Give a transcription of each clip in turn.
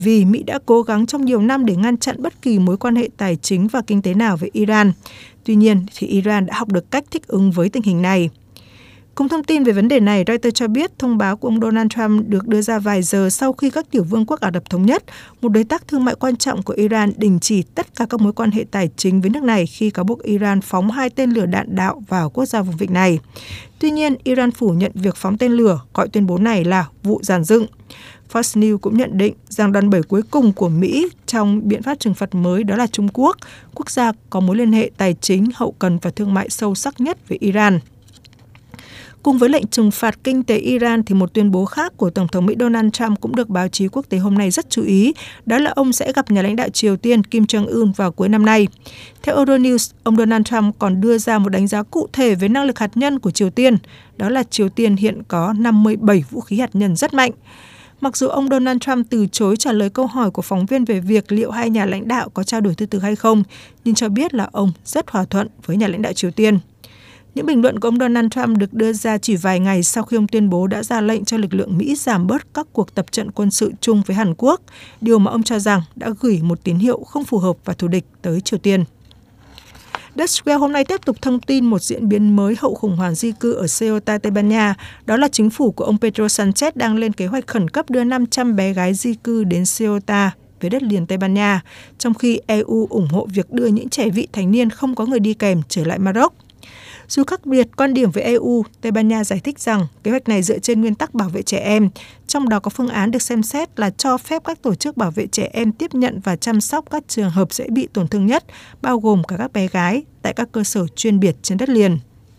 vì Mỹ đã cố gắng trong nhiều năm để ngăn chặn bất kỳ mối quan hệ tài chính và kinh tế nào với Iran. Tuy nhiên, thì Iran đã học được cách thích ứng với tình hình này. Cùng thông tin về vấn đề này, Reuters cho biết thông báo của ông Donald Trump được đưa ra vài giờ sau khi các tiểu vương quốc Ả Rập Thống Nhất, một đối tác thương mại quan trọng của Iran, đình chỉ tất cả các mối quan hệ tài chính với nước này khi cáo buộc Iran phóng 2 tên lửa đạn đạo vào quốc gia vùng vịnh này. Tuy nhiên, Iran phủ nhận việc phóng tên lửa, gọi tuyên bố này là vụ dàn dựng. Fox News cũng nhận định rằng đòn bẩy cuối cùng của Mỹ trong biện pháp trừng phạt mới đó là Trung Quốc, quốc gia có mối liên hệ tài chính, hậu cần và thương mại sâu sắc nhất với Iran. Cùng với lệnh trừng phạt kinh tế Iran thì một tuyên bố khác của Tổng thống Mỹ Donald Trump cũng được báo chí quốc tế hôm nay rất chú ý, đó là ông sẽ gặp nhà lãnh đạo Triều Tiên Kim Jong-un vào cuối năm nay. Theo Euronews, ông Donald Trump còn đưa ra một đánh giá cụ thể về năng lực hạt nhân của Triều Tiên, đó là Triều Tiên hiện có 57 vũ khí hạt nhân rất mạnh. Mặc dù ông Donald Trump từ chối trả lời câu hỏi của phóng viên về việc liệu hai nhà lãnh đạo có trao đổi thư từ hay không, nhưng cho biết là ông rất hòa thuận với nhà lãnh đạo Triều Tiên. Những bình luận của ông Donald Trump được đưa ra chỉ vài ngày sau khi ông tuyên bố đã ra lệnh cho lực lượng Mỹ giảm bớt các cuộc tập trận quân sự chung với Hàn Quốc, điều mà ông cho rằng đã gửi một tín hiệu không phù hợp và thù địch tới Triều Tiên. Der Spiegel hôm nay tiếp tục thông tin một diễn biến mới hậu khủng hoảng di cư ở Ceuta, Tây Ban Nha. Đó là chính phủ của ông Pedro Sánchez đang lên kế hoạch khẩn cấp đưa 500 bé gái di cư đến Ceuta về đất liền Tây Ban Nha, trong khi EU ủng hộ việc đưa những trẻ vị thành niên không có người đi kèm trở lại Maroc. Dù khác biệt quan điểm với EU, Tây Ban Nha giải thích rằng kế hoạch này dựa trên nguyên tắc bảo vệ trẻ em, trong đó có phương án được xem xét là cho phép các tổ chức bảo vệ trẻ em tiếp nhận và chăm sóc các trường hợp dễ bị tổn thương nhất, bao gồm cả các bé gái, tại các cơ sở chuyên biệt trên đất liền.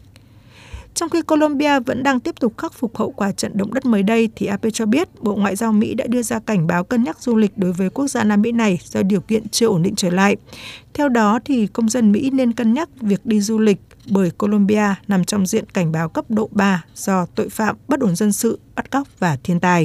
Trong khi Colombia vẫn đang tiếp tục khắc phục hậu quả trận động đất mới đây, thì AP cho biết Bộ Ngoại giao Mỹ đã đưa ra cảnh báo cân nhắc du lịch đối với quốc gia Nam Mỹ này do điều kiện chưa ổn định trở lại. Theo đó, thì công dân Mỹ nên cân nhắc việc đi du lịch bởi Colombia nằm trong diện cảnh báo cấp độ 3 do tội phạm, bất ổn dân sự, bắt cóc và thiên tai.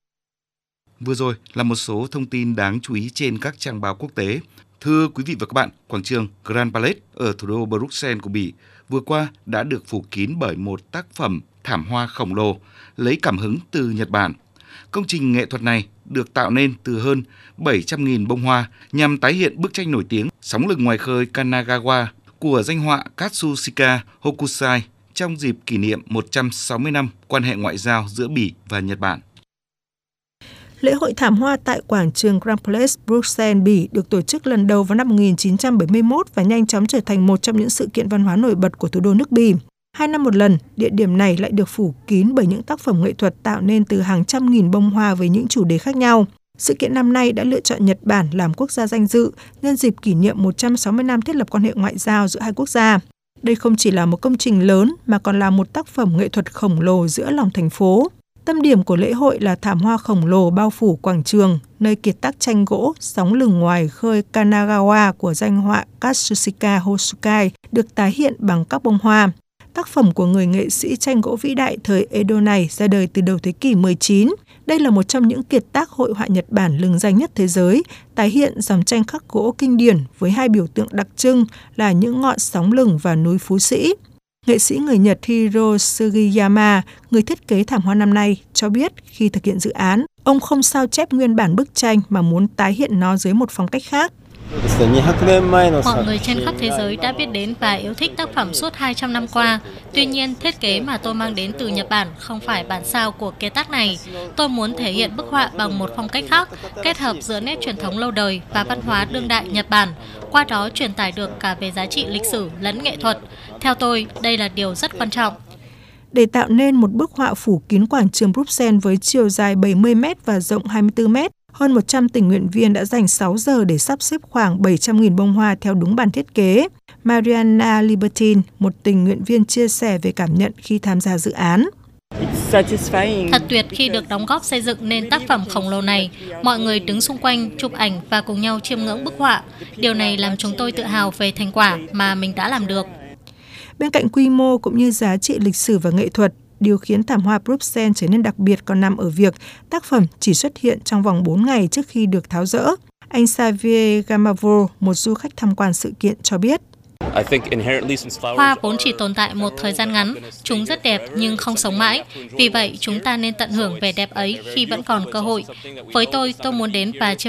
Vừa rồi là một số thông tin đáng chú ý trên các trang báo quốc tế. Thưa quý vị và các bạn, quảng trường Grand Palais ở thủ đô Bruxelles của Bỉ vừa qua đã được phủ kín bởi một tác phẩm thảm hoa khổng lồ lấy cảm hứng từ Nhật Bản. Công trình nghệ thuật này được tạo nên từ hơn 700.000 bông hoa nhằm tái hiện bức tranh nổi tiếng Sóng lưng ngoài khơi Kanagawa của danh họa Katsushika Hokusai trong dịp kỷ niệm 160 năm quan hệ ngoại giao giữa Bỉ và Nhật Bản. Lễ hội thảm hoa tại quảng trường Grand Palais, Bruxelles, Bỉ được tổ chức lần đầu vào năm 1971 và nhanh chóng trở thành một trong những sự kiện văn hóa nổi bật của thủ đô nước Bỉ. 2 năm một lần, địa điểm này lại được phủ kín bởi những tác phẩm nghệ thuật tạo nên từ hàng trăm nghìn bông hoa với những chủ đề khác nhau. Sự kiện năm nay đã lựa chọn Nhật Bản làm quốc gia danh dự nhân dịp kỷ niệm 160 năm thiết lập quan hệ ngoại giao giữa hai quốc gia. Đây không chỉ là một công trình lớn mà còn là một tác phẩm nghệ thuật khổng lồ giữa lòng thành phố. Tâm điểm của lễ hội là thảm hoa khổng lồ bao phủ quảng trường, nơi kiệt tác tranh gỗ Sóng lưng ngoài khơi Kanagawa của danh họa Katsushika Hokusai được tái hiện bằng các bông hoa. Tác phẩm của người nghệ sĩ tranh gỗ vĩ đại thời Edo này ra đời từ đầu thế kỷ 19. Đây là một trong những kiệt tác hội họa Nhật Bản lừng danh nhất thế giới, tái hiện dòng tranh khắc gỗ kinh điển với hai biểu tượng đặc trưng là những ngọn sóng lừng và núi Phú Sĩ. Nghệ sĩ người Nhật Hiro Sugiyama, người thiết kế thảm hoa năm nay, cho biết khi thực hiện dự án, ông không sao chép nguyên bản bức tranh mà muốn tái hiện nó dưới một phong cách khác. Mọi người trên khắp thế giới đã biết đến và yêu thích tác phẩm suốt 200 năm qua. Tuy nhiên, thiết kế mà tôi mang đến từ Nhật Bản không phải bản sao của kiệt tác này. Tôi muốn thể hiện bức họa bằng một phong cách khác, kết hợp giữa nét truyền thống lâu đời và văn hóa đương đại Nhật Bản, qua đó truyền tải được cả về giá trị lịch sử lẫn nghệ thuật. Theo tôi, đây là điều rất quan trọng. Để tạo nên một bức họa phủ kín quảng trường Bruxelles với chiều dài 70 m và rộng 24 m, hơn 100 tình nguyện viên đã dành 6 giờ để sắp xếp khoảng 700.000 bông hoa theo đúng bản thiết kế. Mariana Libertine, một tình nguyện viên, chia sẻ về cảm nhận khi tham gia dự án. Thật tuyệt khi được đóng góp xây dựng nên tác phẩm khổng lồ này. Mọi người đứng xung quanh, chụp ảnh và cùng nhau chiêm ngưỡng bức họa. Điều này làm chúng tôi tự hào về thành quả mà mình đã làm được. Bên cạnh quy mô cũng như giá trị lịch sử và nghệ thuật, điều khiến thảm hoa Bruxelles trở nên đặc biệt còn nằm ở việc tác phẩm chỉ xuất hiện trong vòng 4 ngày trước khi được tháo dỡ. Anh Xavier Gamavo, một du khách tham quan sự kiện, cho biết. Hoa vốn chỉ tồn tại một thời gian ngắn, chúng rất đẹp nhưng không sống mãi. Vì vậy, chúng ta nên tận hưởng vẻ đẹp ấy khi vẫn còn cơ hội. Với tôi muốn đến và chiêm